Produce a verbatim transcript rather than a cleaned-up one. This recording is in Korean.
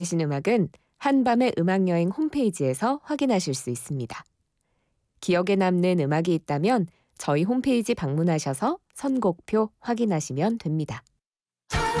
신 음악은 한밤의 음악여행 홈페이지에서 확인하실 수 있습니다. 기억에 남는 음악이 있다면 저희 홈페이지 방문하셔서 선곡표 확인하시면 됩니다.